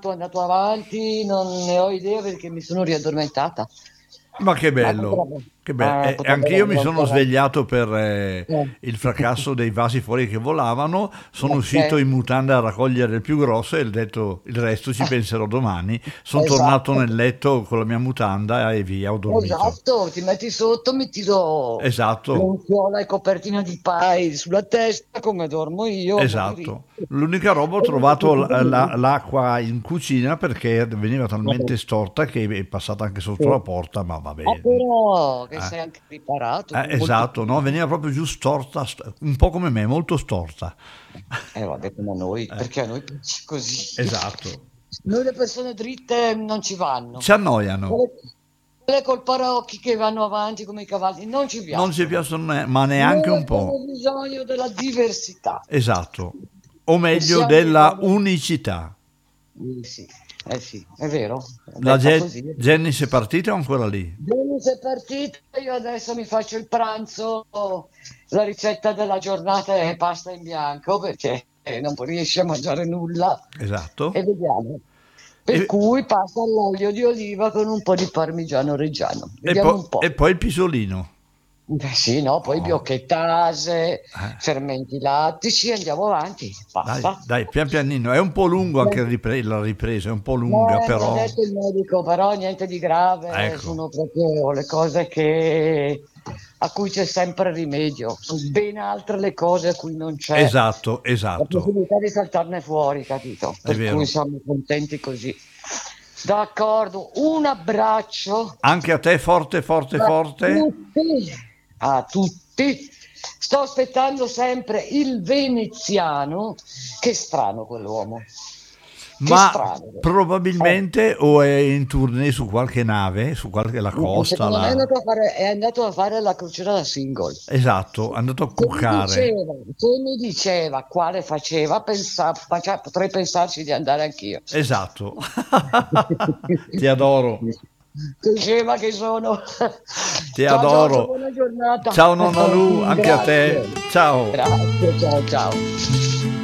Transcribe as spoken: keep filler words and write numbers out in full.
è andato avanti, non ne ho idea perché mi sono riaddormentata. Ma che Ma bello, potrebbe, che bello. eh, E e potrebbe anch'io mi avere sono ancora. svegliato per eh, Eh. il fracasso dei vasi fuori che volavano, sono uscito Ok. in mutanda a raccogliere il più grosso e ho detto il resto ci penserò domani. Sono tornato Esatto, nel letto con la mia mutanda e via, ho dormito. esatto, ti metti sotto, mi tiro Esatto, lenzuola e copertina di pai sulla testa come dormo io a morire. esatto. L'unica roba ho trovato l- la- l'acqua in cucina perché veniva talmente storta che è passata anche sotto la porta, ma va Ah, bene. però che Eh. sei anche riparato, Eh, molto esatto, no? più. Veniva proprio giù storta, st- un po' come me, molto storta. Eh, vabbè, come a noi, Eh, perché a noi piace così. esatto. Noi le persone dritte non ci Ci vanno. annoiano, Quelle, quelle col paraocchi che vanno avanti come i cavalli non ci non ci piacciono. piacciono ne- ma neanche Noi un abbiamo po'. bisogno della diversità. Esatto. O E meglio, siamo della uguali. unicità. Eh sì, eh sì, è vero, è La detta Ge- così. Jenny si è partita o ancora lì? Bene, sei partito, io adesso mi faccio il pranzo, la ricetta della giornata è pasta in bianco perché eh, non riesci a mangiare nulla Esatto. e vediamo. Per E, cui pasta all'olio di oliva con un po' di parmigiano reggiano. e Vediamo un po- e po'. poi il pisolino. Beh, sì, no, poi Oh, biochettase, eh. fermenti lattici, andiamo avanti, Dai, basta. dai, pian pianino. È un po' lungo anche la ripre- la ripresa, è un po' lunga, Eh, me l'ha però... detto il medico, però niente di grave, Ecco, sono proprio le cose che, a cui c'è sempre rimedio, sono ben altre le cose a cui non c'è esatto, la esatto. possibilità di saltarne fuori, capito? È Per cui vero. siamo contenti così. D'accordo, un abbraccio Anche a te forte, forte, a forte? tutti, a tutti. Sto aspettando sempre il veneziano. Che strano quell'uomo. Che Ma strano. Eh. probabilmente o è in tournée su qualche nave, su qualche la No, costa, secondo me è la... andato a fare, è andato a fare la crociera da single. Esatto, è andato a Se mi cuccare. diceva, se mi diceva quale faceva, pensavo, ma cioè, potrei pensarci di andare anch'io. Esatto. Ti adoro, Diceva che sono. ti Ciao Giorgio, adoro. buona giornata. Ciao nonna Lu, anche a te. Grazie. Ciao. Grazie, ciao ciao.